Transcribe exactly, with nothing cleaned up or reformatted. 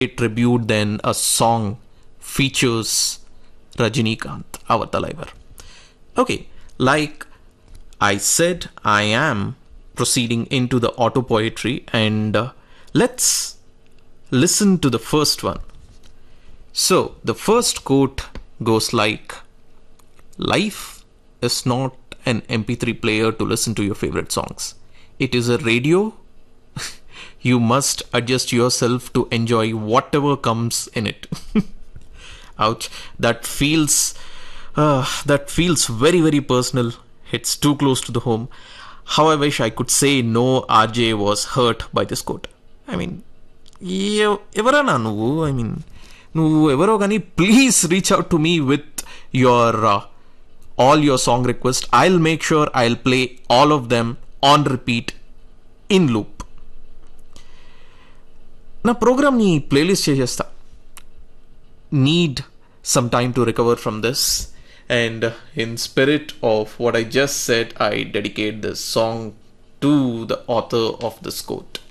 tribute then a song features Rajinikanth, our Talaivar. Okay, like I said, I am proceeding into the auto poetry, and uh, let's listen to the first one. So, the first quote goes like, life is not an M P three player to listen to your favorite songs. It is a radio. You must adjust yourself to enjoy whatever comes in it. Ouch. That feels, uh, that feels very, very personal. It's too close to the home. How I wish I could say no R J was hurt by this quote. I mean, evarana nuvu? I mean, nuvu evaro gani, please reach out to me with your uh, all your song requests. I'll make sure I'll play all of them on repeat in loop. Na program ni playlist cheyesta. Need some time to recover from this, and in spirit of what I just said, I dedicate this song to the author of this quote.